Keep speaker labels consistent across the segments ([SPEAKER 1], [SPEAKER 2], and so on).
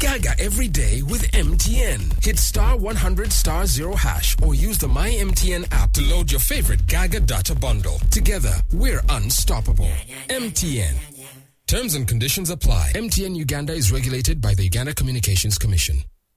[SPEAKER 1] Gaga every day with MTN. Hit star 100 star 0 hash or use the My MTN app to load your favorite Gaga data bundle. Together, we're unstoppable. MTN. Terms and conditions apply. MTN Uganda is regulated by the Uganda Communications Commission.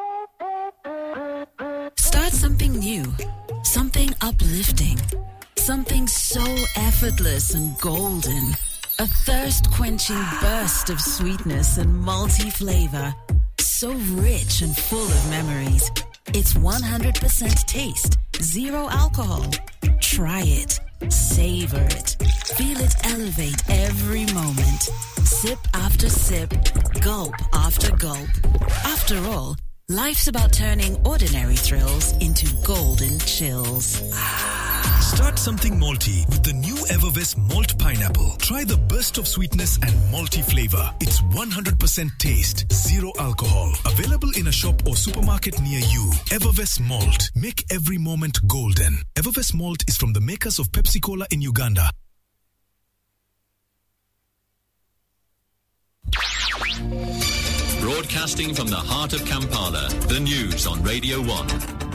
[SPEAKER 2] Start something new. Something uplifting. Something so effortless and golden. A thirst-quenching burst of sweetness and multi-flavor. So rich and full of memories. It's 100% taste, 0 alcohol. Try it. Savor it. Feel it elevate every moment. Sip after sip, gulp after gulp. After all, life's about turning ordinary thrills into golden chills.
[SPEAKER 3] Start something malty with the new Evervest Malt Pineapple. Try the burst of sweetness and malty flavor. It's 100% taste, 0 alcohol. Available in a shop or supermarket near you. Evervest Malt. Make every moment golden. Evervest Malt is from the makers of Pepsi Cola in Uganda.
[SPEAKER 4] Broadcasting from the heart of Kampala, the news on Radio 1.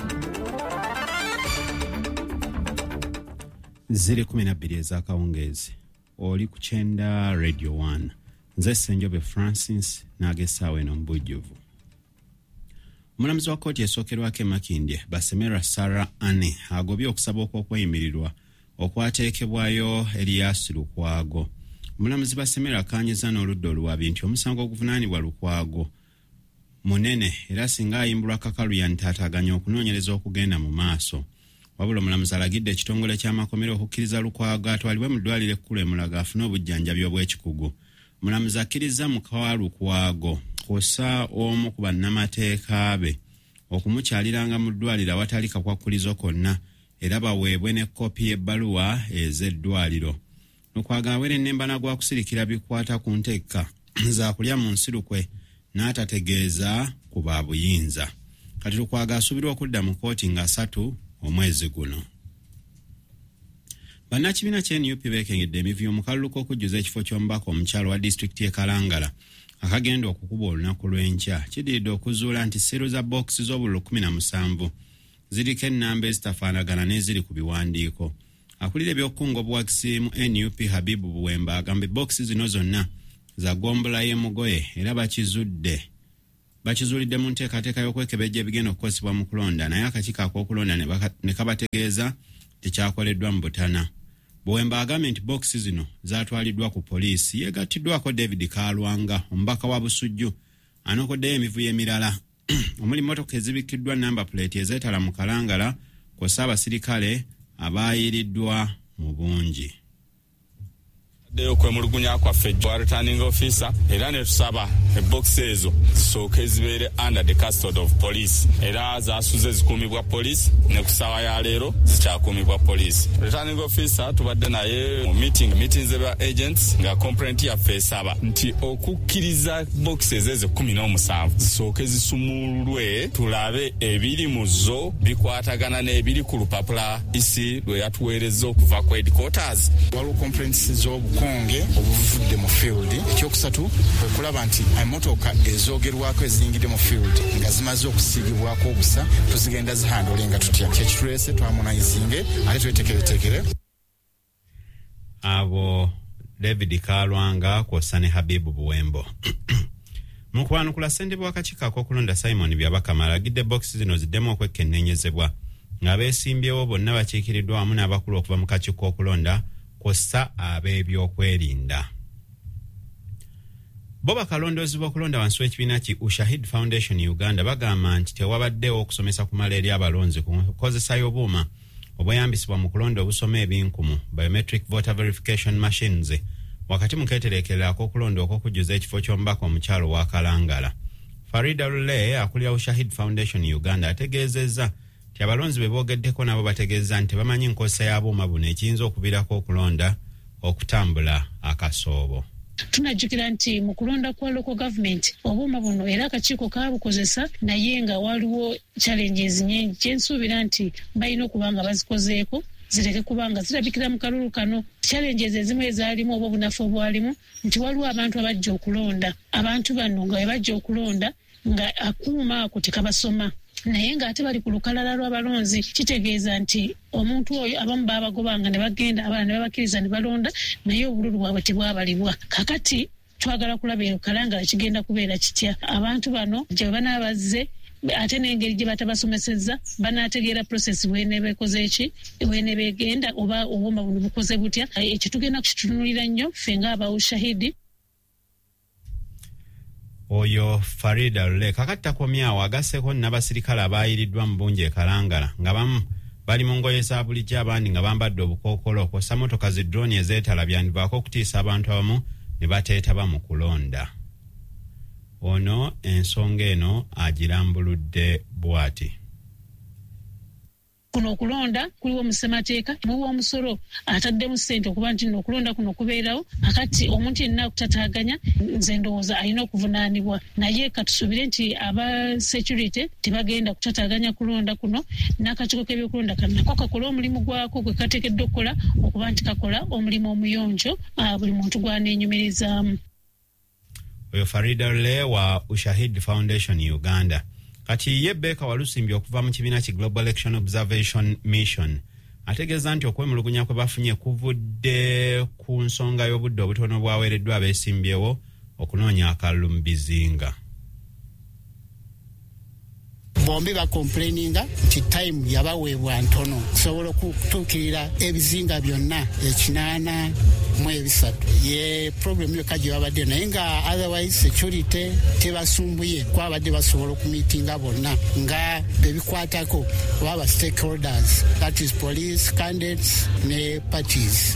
[SPEAKER 5] Ziri 12 ez'akawungeezi oli ku Chenda Radio 1 nze Ssenjobe Francis n'agesaawo eno mu bujjuvu. Omulamuzi wa kkooti esookerwako e Makindye Basemera Sarah Anne agobye okusaba okw'okweyimirirwa okwateekebwayo Elias Lukwago. Omulamuzi Basemera akaanyiza n'oludda oluwabi nti omusango oguvunaanibwa Lukwago munene era singa ayimbulwa Kakaluya ntaataaganya okunoonyereza okugenda mu maaso. Wabula omulamuzi alagidde ekitongole ky'amakomero okukkiriza Lukwago atwalibwe mu ddwaliro ekkulu e Mulago afune obujjanjabi obw'ekikugu. Omulamuzi akkiriza muka Lukwago kw'ossa omu ku bannamateeka be okumukyaliranga mu ddwaliro awatali kakwakkulizo konna era baweebwe ne kkopi y'ebbaluwa ez'eddwaliro. Lukwago awere ennembana gwa kusirikira bikwata ku nteeka za kulya mu nsirukwe n'atategeeza ku baabuyinza. Kati Lukwago asuubirwa okudda mu kkooti nga 3 omwezi guno. Bannakibiina ky'NUP beekengedde emivuyo mu kalulu k'okujjuza ekifo ky'omubaka omukyalo wa disitulikiti y'e Kalangala akagenda okukuba olunaku lw'enkya. Kidiridde okuzuula nti ssero za bookisi z'obululu 17 ziriko ennamba ezitafaanagana n'eziri ku biwandiiko. Akulira ebyokukunga obuwakisi mu NUP Habibu Buwemba agamba bookisi zino zonna za gombola y'emugoye era bakizuulidde mu nteekateeka y'okwekebejja ebigenda okukozesebwa mu kulonda naye akakiiko ak'okulonda ne kabategeeza tekyakoleddwa mu butana. Buwemba agambye nti bookisi zino zaatwaliddwa ku poliisi. Yeegattiddwako David Kalwanga omubaka wa Busujju anokoddeyo emivuyo emirala omuli mmotoka ezibikkiddwa namba plate ezeetala mu Kalangala kw'ossa abasirikale abaayiriddwa mu bungi.
[SPEAKER 6] Deo kwemulugunya kwaffe wa returning officer era ne tusaba box ezo zisooke zibeere under the custody of police era zaasuze zikuumibwa police ne kusawa ya leero zikyakuumibwa police. Returning officer tubadde naye mu meeting z'aba agents nga complaint yaffe esaba nti okukkiriza box ezo 17 zisooke zisumulwe tulabe ebiri mu zo bikwatagana n'ebiri ku lupapula isi lwe yatuweereza okuva ku headquarters.
[SPEAKER 7] Waliwo complaints z'obukonge obuvudde mu field. Ekyokusatu kulaba nti emmotoka ezoogerwako eziyingidde mu field nga zimaze okusiigibwako obusa tuzigenda zihandolinga tutya. Kyekitulese twamunayizinge ate twetekeretekere.
[SPEAKER 5] Abo David Kalwanga kw'ossa ne Habibu Buwembo. Mu kwanukula ssentebe w'akakiiko ak'okulonda Simon Byabakama alagidde bookisi zino ziddemu okwekkennenyezebwa ng'abeesimbyewo bonna bakiikiriddwa wamu n'abakulu okuva mu kakiiko k'okulonda kw'ossa ab'ebyokwerinda. Bo bakalondoozi b'okulonda wansi w'ekibiina ki Ushahid Foundation Uganda bagamba nti tewabaddewo okusomesa kumala eri abalonzi ku nkozesa y'obuuma obweyambisibwa mu kulonda obusoma ebinkumu biometric voter verification machines wakati mu keetereekerera ak'okulonda okw'okujjuza ekifo ky'omubaka omukyalo wa Kalangala. Farida Lule akulira Ushahid Foundation Uganda ategeezezza nti abalonzi be boogeddeko nabo bategeeza nti bamanyi nkozesa y'abuuma buno ekiyinza okubirako okulonda okutambula akasoobo.
[SPEAKER 8] Tunajjukira nti mu kulonda kwa local government obuuma buno era akakiiko kaabukozesa naye nga waliwo challenges nyingi. Kyensuubira nti balina okuba nga bazikozeeko zireke kubanga zirabikira mu kalulu kano. Challenges ezimu ezaalimu oba obunafu obwalimu nti waliwo abantu abajja okulonda. Abantu bano nga bajja okulonda nga akuuma ako tekabasoma. Naye ng'ate bali ku lukalala lw'abalonzi kitegeeza nti omuntu oyo abamu baabagobanga ne bagenda abalala ne babakkiriza ne balonda naye obululu bwabwe tebwabalibwa. Kakati twagala kulaba kalangala kigenda kubeera kitya. Abantu bano gye banaabazze ate n'engeri gye batabasomesezza banaategeera process weeneeba ekoze eki weeneeba egenda oba obumba buno bukoze butya. Ekyo tugenda kukitunulira nnyo ffe ng'abawu shahidi.
[SPEAKER 5] Oyo Farida Lule kakati takomyawo agasseko n'abasirikale abaayiriddwa mu bungi Kalangala nga bamu bali mu ngoye za bulijjo abandi nga bambadde obukookolo kw'ossa motoka zi drone ezeetala byandivaako okutiisa abantu abamu ne bateetaba mu kulonda. Ono ensonga eno agirambuludde bw'ati.
[SPEAKER 8] Kuno okulonda kuliwo omusemateeka muwa omusolo ataddemu ssente okuba nti okulonda kuno kubeerawo. Akati omuntu yenna okutataaganya nze ndowooza alina okuvunaanibwa. Naye katusubire nti aba security tebagenda kutataaganya kulonda kuno. N'akakiiko k'ebyokulonda kano nako kakola omulimu gwako gwe kateekeddwa okukola okuba nti kakola omulimu omuyonjo buli muntu gwaneenyumirizaamu.
[SPEAKER 5] Oyo Farida Lule wa Ushahidi Foundation Uganda. Kati ye Beka Walusimbi okuva mu kibiina ki Global Election Observation Mission ategeeza nti okwemulugunya kwe bafunye kuvudde ku nsonga y'obudde obutono bwaweereddwa abeesimbyewo okunoonya akalulu mu bizinga.
[SPEAKER 9] Bombi bakomplaininga nti time yabaweebwa ntono kusobola okutuukirira ebizinga byonna 8 ye problem yokka gye babadde naye nga otherwise security tebasumbuye kwabadde basobola okumiitinga bonna nga bebikwatako oba ba stakeholders, that is police, candidates ne parties.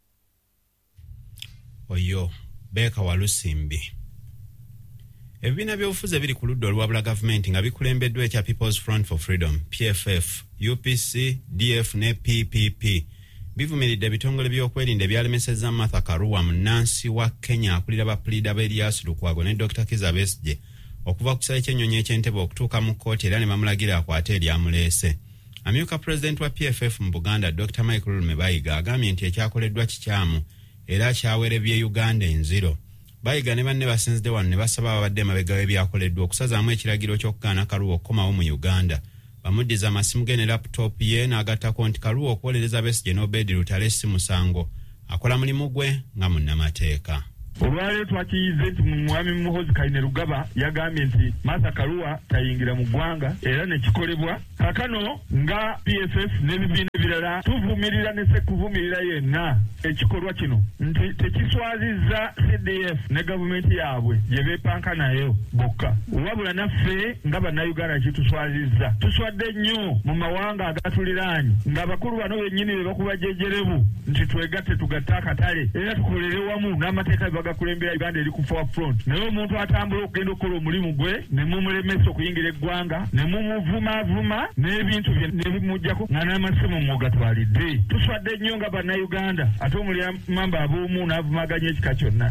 [SPEAKER 5] Oyo Beka Walusimbi. Ebibiina by'obufuzi ebiri ku ludda olwabula gavumenti nga bikulembeddwa ekya People's Front for Freedom, PFF, UPC, DF ne PPP bivumiridde ebitongole by'okwerinda ebyalemesezza Martha Karua munnansi wa Kenya akulira bapulida Elias Lukwago ne Dr. Kizza Besigye okuva ku kisale ky'ennyonyi eky'Entebbe okutuuka mu kkooti era ne bamulagira akwate eryamuleese. Amyuka President wa PFF mu Buganda Dr. Michael Mebayiga agambye nti ekyakoleddwa kikyamu era kyawerebye Uganda enziro. Bayiga ne banne basinzidde wano ne basaba ababadde emabega w'ebyakoleddwa okusazaamu ekiragiro ky'okugaana Karua okukomawo mu Uganda. Bamuddiza amasimu ge ne laptop ye n'agattako nti Karua okuwolereza Besigye n'Obedi Lutale si musango. Akola mulimu gwe nga munnamateeka.
[SPEAKER 10] Olwaleero twakiyize nti mwami Muhoozi Kainerugaba yagambye nti Martha Karua tayingira mu ggwanga era ne kikolebwa. Kakano nga PFF n'ebibiina ebirala tuvumirira ne se kuvumirira yenna ekikolwa kino nti tekiswazizza CDF ne gavumenti yaabwe gye beepanka nayo bokka. Wabula naffe nga bannayuganda kituswazizza. Tuswadde nnyo mu mawanga agatuliraanye ng'abakulu bano bennyini be bakuba jjejerebu nti twegatte tugatte akatale era tukolere wamu n'amateeka bagakulembera Uganda eri ku forefront. Naye omuntu atambula okugenda okukola omulimu gwe ne mumulemesa okuyingira eggwanga ne mumuvumaavuma n'ebintu bye ne bimujjako nga n'amasimu mugatwalidde. Tuswadde nnyo nga bannayuganda ate omuliyamamba ab'omu n'avumaganya ekika kyonna.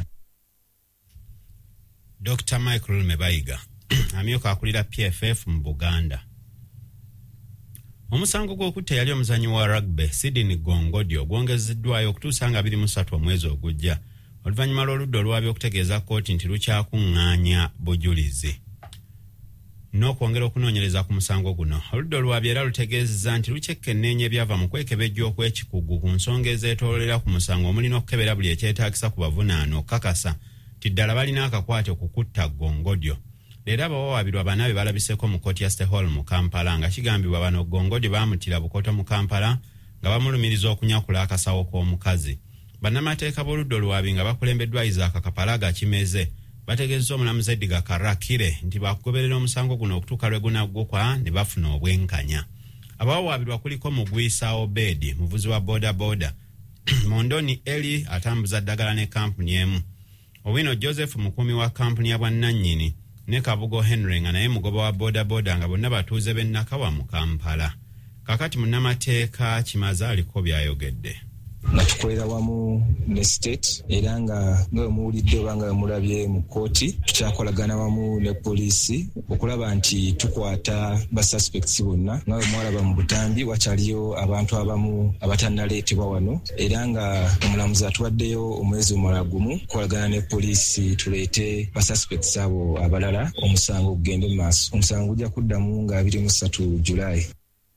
[SPEAKER 5] Dr. Michael Mebayiga amyuka akulira PFF mu Buganda. Omusango gw'okutta yali omuzanyi wa rugby Sydney Gongodio gwongezeddwayo okutuusa nga 23 omwezi ogujja oluvannyuma lw'oludda olwabyo okutegeeza kkooti nti lukyakuŋŋaanya bujulizi n'okwongera okunoonyereza ku musango guno. Oludda olwabyo era lutegeezezza nti lukyekkenneenya ebyava mu kwekebejja okw'ekikugu ku nsonga ezeetoololera ku musango omulina okukebera buli ekyetaagisa ku bavunaano okukakasa nti ddala balina akakwate okukutta Gongodio. Leero abawawaabirwa bana be balabiseko mu kkooti ya State Hall mu Kampala nga kigambibwa bano Gongodio baamutira bukoto mu Kampala nga bamulumiriza okunyakula akasawo k'omukazi. Bannamateeka b'oludda olwabi nga bakulembeddwa Isaac Kapalaga Kimeze bategeezza omulamuzi Edgar Karakire nti bakugoberera omusango guno okutuuka lwe gunaggukwa ne bafuna obwenkanya. Abawawaabirwa kuliko Mugwisa Obedi muvuzi wa boda Mondoni Eli atambuza ddagala ne kampuni emu, Owino Joseph mukuumi wa kampuni ya bwannannyini ne Kabugo Henry nga naye mugoba wa boda nga bonna batuuze b'e Nakawa mu Kampala. Kakati munnamateeka Kimaze aliko byayogedde.
[SPEAKER 11] nga tukolera wamu ne state era nga muwulidde oba nga mulabye mu kkooti tukyakolagana wamu ne poliisi okulaba nti tukwata basuspects bonna nga bwe mwalaba mu Butambi wakyaliyo abantu abamu abatannaleetebwa wano era nga omulamuzi atuwaddeyo omwezi omulala gumu kukolagana ne poliisi tuleete basuspects abo abalala omusango ogugende mu maaso. Omusango gujja kuddamu nga 23 Julayi.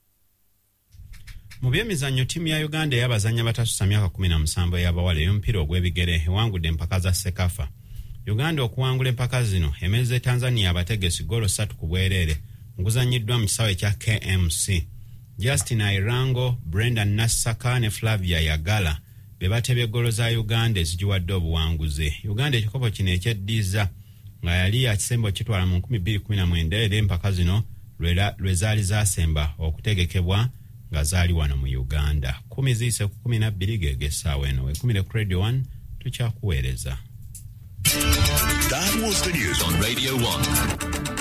[SPEAKER 5] Mu byemizannyo ttiimu ya Uganda ey'abazannyi abatasusa myaka 17 ey'abawala ey'omupiira ogw'ebigere ewangudde empaka za Sekafa. Uganda okuwangula empaka zino emezze Tanzania abategesi golo 3 ku bwereere nguzanyiddwa mu kisaawe ekya KMC. Justin Airango, Brendan Nassaka ne Flavia Yagala be batebye golo za Uganda ezigiwadde obuwanguzi. Uganda ekikopo kino ekyeddiza nga yali yakisemba kitwala mu 2019 era empaka zino lwe zaali zasemba okutegekebwa nga zaali wano mu Uganda. 10:12 gegesaawa eno wekumire ku Radio 1 tukyakuweereza.
[SPEAKER 4] That was the news on Radio 1.